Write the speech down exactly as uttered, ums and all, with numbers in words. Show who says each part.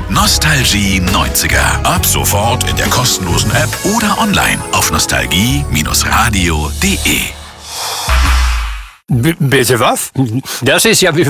Speaker 1: Nostalgie neunziger. Ab sofort in der kostenlosen App oder online auf nostalgie radio punkt de.
Speaker 2: B- bitte was? Das ist ja wie